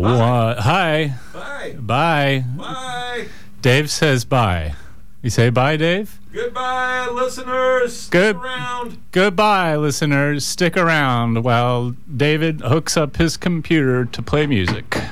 Hi. Bye. Bye. Bye. Dave says bye. You say bye, Dave? Goodbye, listeners. Stick around. Goodbye, listeners. Stick around while David hooks up his computer to play music.